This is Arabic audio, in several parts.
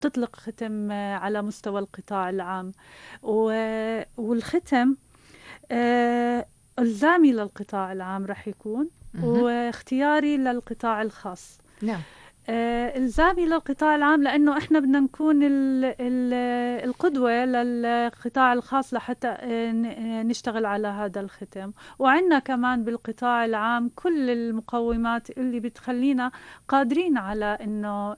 تطلق ختم على مستوى القطاع العام. والختم إلزامي للقطاع العام رح يكون، واختياري للقطاع الخاص. نعم. إلزامي للقطاع العام لأنه إحنا بدنا نكون القدوة للقطاع الخاص لحتى نشتغل على هذا الختم. وعندنا كمان بالقطاع العام كل المقومات اللي بتخلينا قادرين على إنه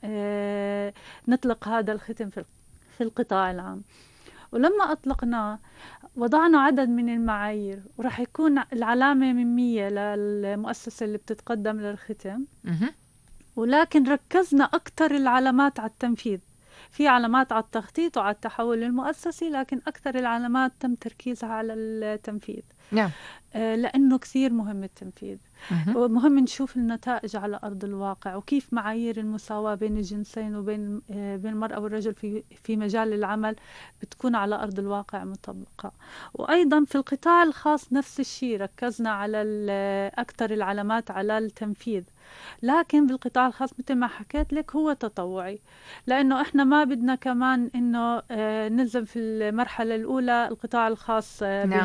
نطلق هذا الختم في القطاع العام. ولما أطلقناه وضعنا عدد من المعايير، وراح يكون العلامة من 100 للمؤسسة اللي بتتقدم للختم. ولكن ركزنا أكثر العلامات على التنفيذ. في علامات على التخطيط وعلى التحول المؤسسي، لكن أكثر العلامات تم تركيزها على التنفيذ. نعم. لأنه كثير مهم التنفيذ. ومهم نشوف النتائج على أرض الواقع، وكيف معايير المساواة بين الجنسين وبين المرأة والرجل في مجال العمل بتكون على أرض الواقع مطبقة. وأيضا في القطاع الخاص نفس الشيء، ركزنا على أكثر العلامات على التنفيذ. لكن بالقطاع الخاص مثل ما حكيت لك هو تطوعي، لأنه إحنا ما بدنا كمان إنه نلزم في المرحلة الأولى القطاع الخاص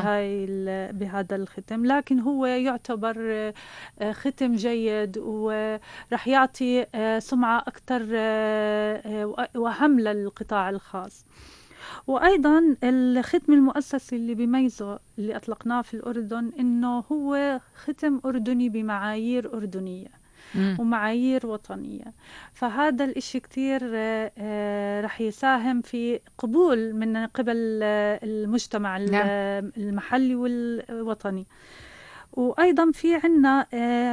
بهذا الختم، لكن هو يعتبر ختم جيد ورح يعطي سمعة أكثر وأهم للقطاع الخاص. وأيضا الختم المؤسسي اللي بيميزه اللي أطلقناه في الأردن إنه هو ختم أردني بمعايير أردنية ومعايير وطنية. فهذا الإشي كتير رح يساهم في قبول من قبل المجتمع المحلي والوطني. وأيضا في عنا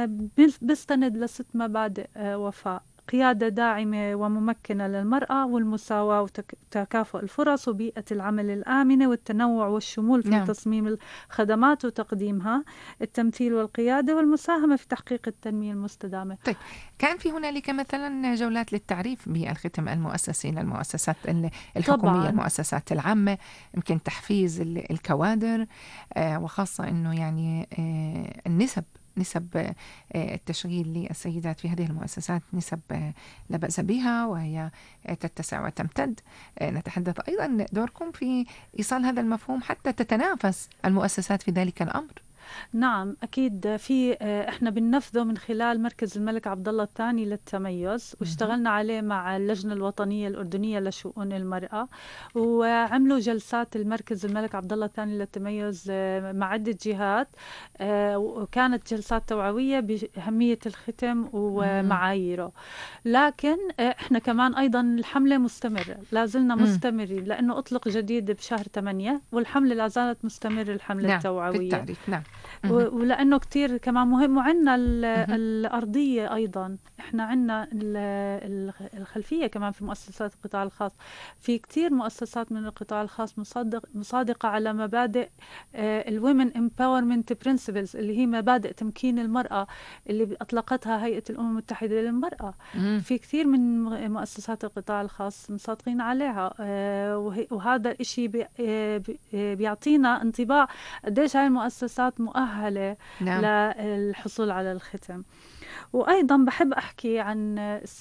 بستند ل6 مبادئ وفاء: قيادة داعمة وممكنة للمرأة، والمساواة وتكافؤ الفرص، وبيئة العمل الآمنة، والتنوع والشمول في تصميم الخدمات وتقديمها، التمثيل والقيادة، والمساهمة في تحقيق التنمية المستدامة. طيب، كان في هنالك مثلا جولات للتعريف بالختم المؤسسي للمؤسسات الحكومية طبعاً. المؤسسات العامة، يمكن تحفيز الكوادر، وخاصة أنه يعني نسب التشغيل للسيدات في هذه المؤسسات نسب لا بأس بها، وهي تتسع وتمتد. نتحدث أيضا دوركم في إيصال هذا المفهوم حتى تتنافس المؤسسات في ذلك الأمر. نعم أكيد. في إحنا بننفذه من خلال مركز الملك عبد الله الثاني للتميز، واشتغلنا عليه مع اللجنة الوطنية الأردنية لشؤون المرأة، وعملوا جلسات المركز الملك عبد الله الثاني للتميز مع عدة جهات، وكانت جلسات توعوية بأهمية الختم ومعاييره. لكن إحنا كمان أيضا الحملة مستمرة، لازلنا مستمرين، لأنه أطلق جديد بشهر 8 والحملة لازالت مستمرة، الحملة التوعوية في التعريف. نعم. ولأنه كتير كمان مهم. وعندنا الأرضية أيضا، إحنا عندنا الخلفية كمان في مؤسسات القطاع الخاص. في كتير مؤسسات من القطاع الخاص مصادقة على مبادئ الومن empowerment principles، اللي هي مبادئ تمكين المرأة اللي أطلقتها هيئة الأمم المتحدة للمرأة. في كثير من مؤسسات القطاع الخاص مصادقين عليها، وهذا الشيء بيعطينا انطباع قديش هاي المؤسسات مؤهلة للحصول على الختم. وأيضا بحب أحكي عن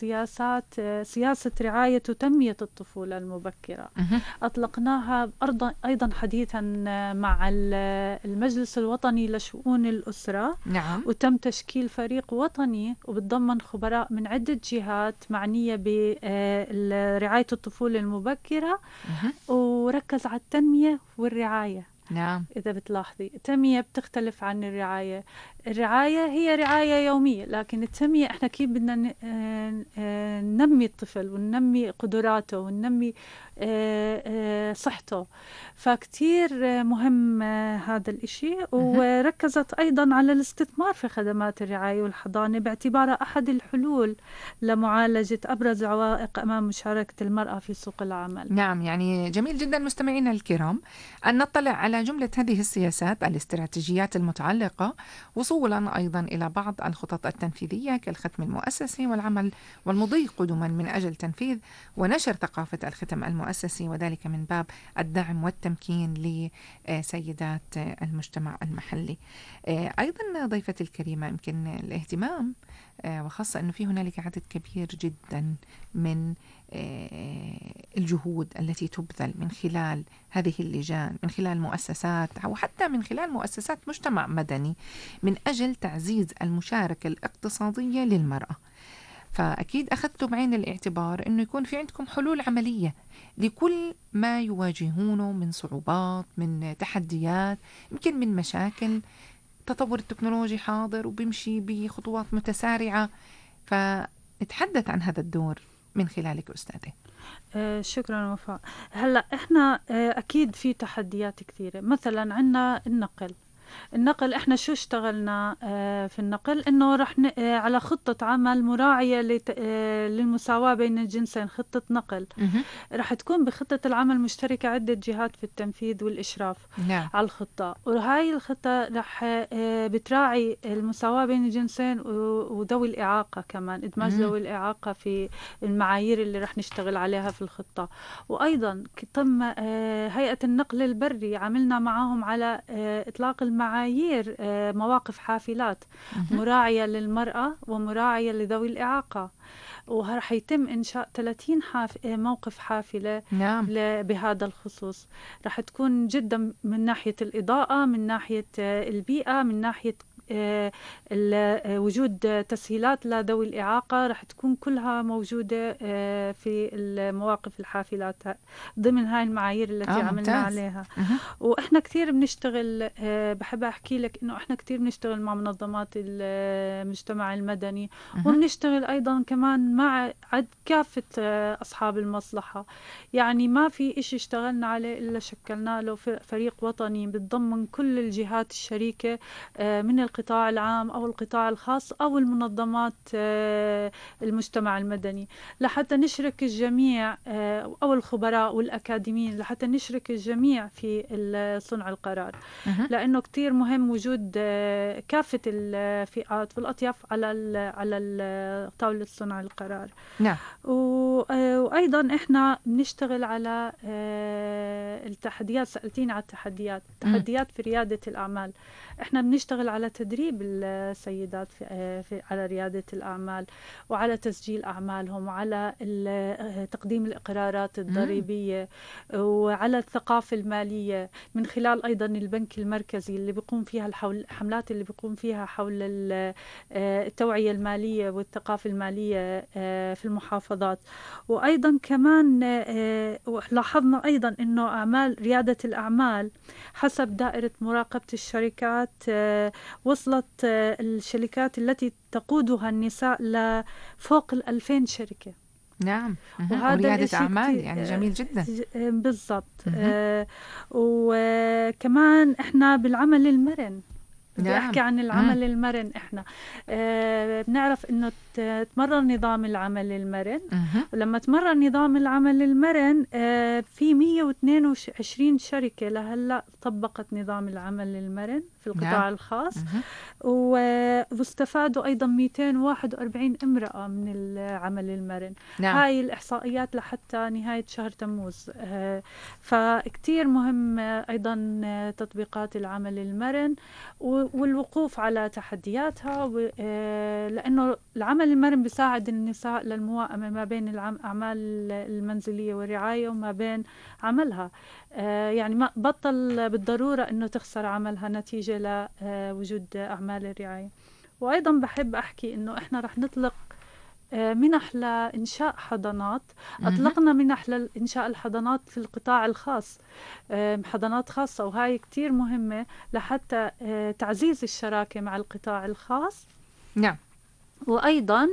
سياسة رعاية وتنمية الطفولة المبكرة. أطلقناها أيضا حديثا مع المجلس الوطني لشؤون الأسرة. نعم. وتم تشكيل فريق وطني وبتضمن خبراء من عدة جهات معنية برعاية الطفولة المبكرة، وركز على التنمية والرعاية. نعم. إذا بتلاحظي التنمية بتختلف عن الرعاية. الرعاية هي رعاية يومية، لكن التنمية إحنا كيف بدنا ننمي الطفل وننمي قدراته وننمي صحته. فكتير مهم هذا الإشي. وركزت أيضا على الاستثمار في خدمات الرعاية والحضانة باعتبارها أحد الحلول لمعالجة أبرز عوائق أمام مشاركة المرأة في سوق العمل. نعم، يعني جميل جدا مستمعينا الكرام أن نطلع على جملة هذه السياسات الاستراتيجيات المتعلقة، وصولا أيضا إلى بعض الخطط التنفيذية كالختم المؤسسي والعمل والمضي قدما من أجل تنفيذ ونشر ثقافة الختم المؤسسي، وذلك من باب الدعم والتمكين لسيدات المجتمع المحلي. أيضا ضيفتي الكريمة، يمكن الاهتمام وخاصة أنه في هنالك عدد كبير جدا من الجهود التي تبذل من خلال هذه اللجان، من خلال مؤسسات أو حتى من خلال مؤسسات مجتمع مدني، من أجل تعزيز المشاركة الاقتصادية للمرأة. فأكيد أخذتوا بعين الاعتبار أنه يكون في عندكم حلول عملية لكل ما يواجهونه من صعوبات، من تحديات، يمكن من مشاكل. تطور التكنولوجي حاضر وبيمشي بخطوات متسارعة، فنتحدث عن هذا الدور من خلالك أستاذة. شكرا وفاء. هلا احنا اكيد في تحديات كثيره. مثلا عندنا النقل احنا شو اشتغلنا في النقل، انه رح على خطة عمل مراعية للمساواة بين الجنسين، خطة نقل رح تكون بخطة العمل مشتركة عدة جهات في التنفيذ والإشراف نعم. على الخطة، وهاي الخطة رح بتراعي المساواة بين الجنسين وذوي الإعاقة كمان، إدماج ذوي الإعاقة في المعايير اللي رح نشتغل عليها في الخطة. وأيضا تم هيئة النقل البري عملنا معهم على إطلاق معايير مواقف حافلات مراعية للمرأة ومراعية لذوي الإعاقة، وراح يتم إنشاء 30 موقف حافلة نعم. بهذا الخصوص. راح تكون جدا من ناحية الإضاءة، من ناحية البيئة، من ناحية وجود تسهيلات لذوي الإعاقة، رح تكون كلها موجودة في المواقف الحافلات ضمن هاي المعايير التي عملنا عليها. وإحنا كثير بنشتغل، بحب أحكي لك إنه إحنا كثير بنشتغل مع منظمات المجتمع المدني، وبنشتغل أيضا كمان مع كافة أصحاب المصلحة. يعني ما في إشي اشتغلنا عليه إلا شكلنا له فريق وطني بتضمن كل الجهات الشريكة من القطاع العام أو القطاع الخاص أو المنظمات المجتمع المدني، لحتى نشرك الجميع أو الخبراء والأكاديميين، لحتى نشرك الجميع في صنع القرار. لأنه كتير مهم وجود كافة الفئات والأطياف على طاولة صنع القرار. نعم. وأيضا إحنا بنشتغل على التحديات. سألتيني على التحديات في ريادة الأعمال. إحنا بنشتغل على تدريب السيدات على ريادة الأعمال، وعلى تسجيل أعمالهم، وعلى تقديم الإقرارات الضريبية، وعلى الثقافة المالية من خلال أيضا البنك المركزي اللي بيقوم فيها الحملات اللي بيقوم فيها حول التوعية المالية والثقافة المالية في المحافظات. وأيضا كمان لاحظنا أيضا أنه أعمال ريادة الأعمال حسب دائرة مراقبة الشركات وصلت الشركات التي تقودها النساء لفوق 2000 شركة. نعم. وريادة أعمال يعني جميل جدا. بالضبط. وكمان إحنا بالعمل المرن. بدي أحكي عن العمل المرن. إحنا بنعرف إنه تمرر نظام العمل المرن. ولما تمرر نظام العمل المرن في 122 شركة لهلا طبقت نظام العمل المرن في القطاع الخاص. واستفادوا أيضا 241 امرأة من العمل المرن. هاي الإحصائيات لحتى نهاية شهر تموز. فكتير مهم أيضا تطبيقات العمل المرن والوقوف على تحدياتها، لأنه العمل المرن بيساعد النساء للموائمة ما بين الأعمال المنزلية والرعاية وما بين عملها. يعني ما بطل بالضرورة أنه تخسر عملها نتيجة لوجود أعمال الرعاية. وأيضا بحب أحكي أنه إحنا رح نطلق منح لإنشاء حضانات. أطلقنا منح لإنشاء الحضانات في القطاع الخاص، حضانات خاصة، وهاي كتير مهمة لحتى تعزيز الشراكة مع القطاع الخاص. نعم. وأيضا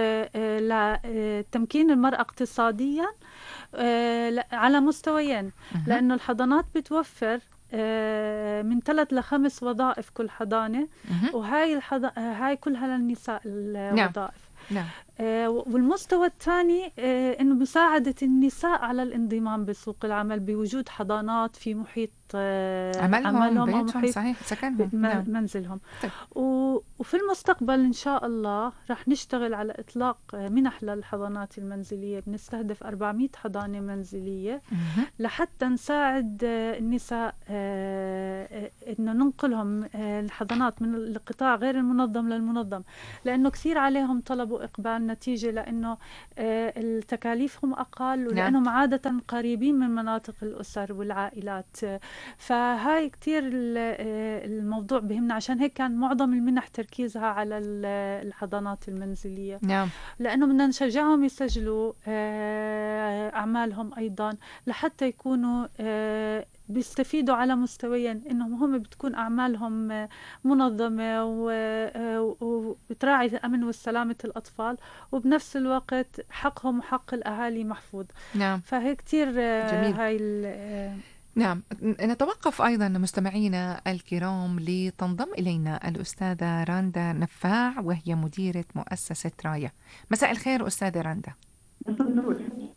لتمكين المرأة اقتصاديا على مستويين، لأنه الحضانات بتوفر من 3 ل 5 وظائف كل حضانة، وهاي هاي كلها للنساء الوظائف. نعم. والمستوى الثاني انه مساعدة النساء على الانضمام بسوق العمل بوجود حضانات في محيط عملهم او محيط صحيح سكنهم منزلهم. طيب. وفي المستقبل ان شاء الله رح نشتغل على اطلاق منح للحضانات المنزلية. بنستهدف 400 حضانة منزلية لحتى نساعد النساء انه ننقلهم الحضانات من القطاع غير المنظم للمنظم، لانه كثير عليهم طلب واقبال النتيجة، لأنه التكاليفهم أقل، نعم. ولأنهم عادة قريبين من مناطق الأسر والعائلات. فهاي كتير الموضوع بهمنا، عشان هيك كان معظم المنح تركيزها على الحضانات المنزلية، نعم. لأنه بدنا نشجعهم يسجلوا أعمالهم أيضا، لحتى يكونوا بيستفيدوا على مستويين، إنهم هم بتكون أعمالهم منظمة وبتراعي الأمن والسلامة الأطفال، وبنفس الوقت حقهم وحق الأهالي محفوظ. نعم. فهي كتير جميل. هاي نعم. نتوقف أيضا مستمعينا الكرام لتنضم إلينا الأستاذة راندا نفاع، وهي مديرة مؤسسة راية. مساء الخير أستاذة راندا. مساء النور.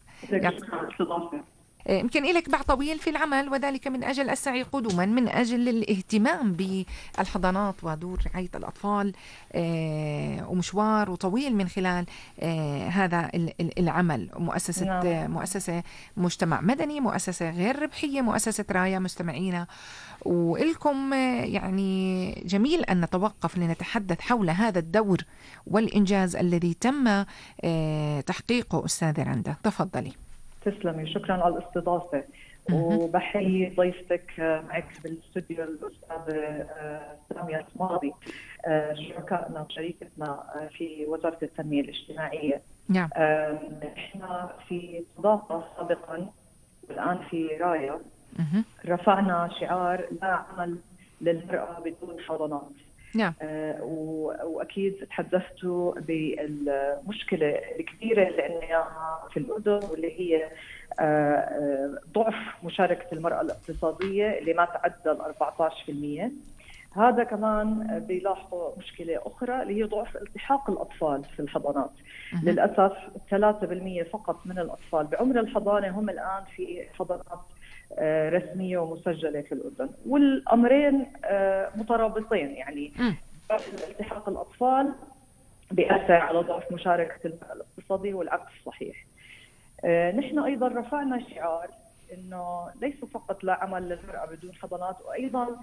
يمكن لك باع طويل في العمل، وذلك من أجل السعي قدما، من أجل الاهتمام بالحضانات ودور رعاية الأطفال، ومشوار طويل من خلال هذا العمل. مؤسسة مجتمع مدني، مؤسسة غير ربحية، مؤسسة راية مستمعينا. ولكم يعني جميل أن نتوقف لنتحدث حول هذا الدور والإنجاز الذي تم تحقيقه. أستاذة راندا تفضلي. تسلمي، شكرا على الاستضافة، وبحيي ضيفتك معك بالاستوديو الأستاذة سامية الماضي، شركائنا وشريكتنا في وزارة التنمية الاجتماعية. نعم. احنا في استضافة سابقا والآن في راية رفعنا شعار لا عمل للمرأة بدون حضانات. نعم. وأكيد تحدثتوا بالمشكلة الكبيرة اللي عندنا في الأردن، واللي هي ضعف مشاركة المرأة الاقتصادية اللي ما تعدى 14%. هذا كمان بيلاحظوا مشكلة أخرى اللي هي ضعف التحاق الأطفال في الحضانات. للأسف 3% فقط من الأطفال بعمر الحضانة هم الآن في حضانات رسمية ومسجلة في الأردن، والأمرين مترابطين. يعني التحاق الأطفال بيأثر على ضعف مشاركة المرأة الاقتصادية والعكس صحيح. نحن أيضا رفعنا شعار إنه ليس فقط لا عمل للمرأة بدون حضانات، وأيضا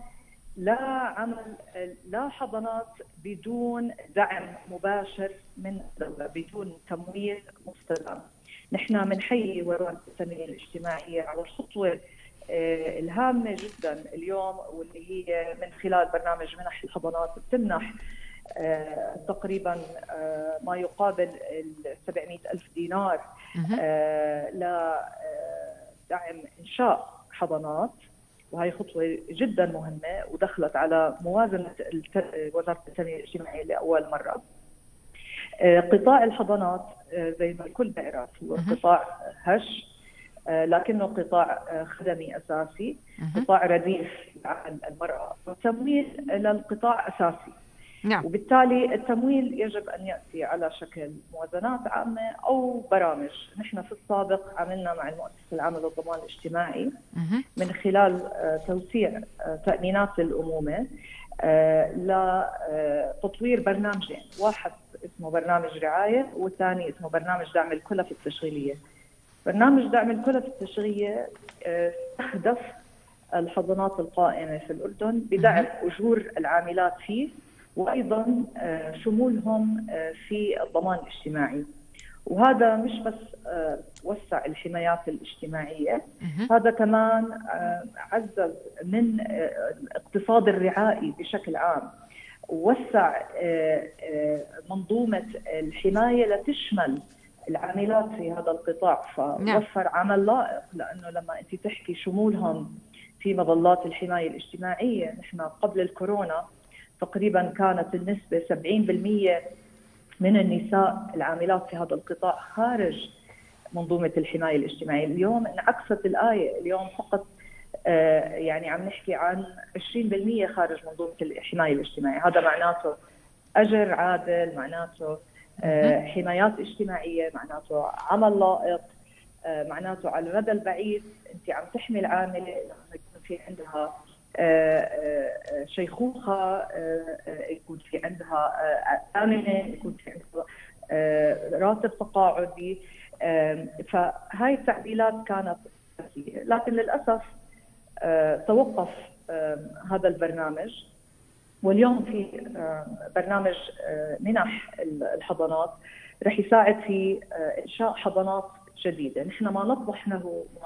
لا حضانات بدون دعم مباشر من الدولة، بدون تمويل مستدام. نحن بنحيي وزارة التنمية الاجتماعية على الخطوة الهامة جدا اليوم، واللي هي من خلال برنامج منح الحضانات بتمنح تقريبا ما يقابل 700,000 دينار لدعم إنشاء حضانات، وهي خطوة جدا مهمة ودخلت على موازنة وزارة التنمية الاجتماعية لأول مرة. قطاع الحضانات زي ما الكل بيعرف هو قطاع هش، لكنه قطاع خدمي أساسي، قطاع رديف عن المرأة، والتمويل للقطاع أساسي. نعم. وبالتالي التمويل يجب أن يأتي على شكل موازنات عامة أو برامج. نحن في السابق عملنا مع المؤسسة العامة للضمان الاجتماعي من خلال توسيع تأمينات الأمومة لتطوير برنامجين، واحد اسمه برنامج رعاية والثاني اسمه برنامج دعم الكلف التشغيلية. برنامج دعم الكلف التشغيلية استهدف الحضانات القائمة في الأردن بدعم أجور العاملات فيه، وأيضا شمولهم في الضمان الاجتماعي. وهذا مش بس وسع الحمايات الاجتماعية، هذا كمان عزز من الاقتصاد الرعائي بشكل عام، ووسع منظومة الحماية لتشمل العاملات في هذا القطاع، فوفر عمل لائق. لأنه لما أنت تحكي شمولهم في مظلات الحماية الاجتماعية، نحن قبل الكورونا تقريبا كانت النسبة 70% من النساء العاملات في هذا القطاع خارج منظومة الحماية الاجتماعية. اليوم انعكست الآية، اليوم فقط يعني عم نحكي عن 20% خارج منظومة الحماية الاجتماعية. هذا معناته أجر عادل، معناته حمايات اجتماعية، معناته عمل لائق، معناته على المدى البعيد أنت عم تحمي العاملة لما يكون في عندها شيخوخة، يكون في عندها آمنة، يكون في عندها راتب تقاعدي. فهاي التعديلات كانت أساسية، لكن للأسف توقف هذا البرنامج. واليوم في برنامج منح الحضانات رح يساعد في إنشاء حضانات جديدة. نحن ما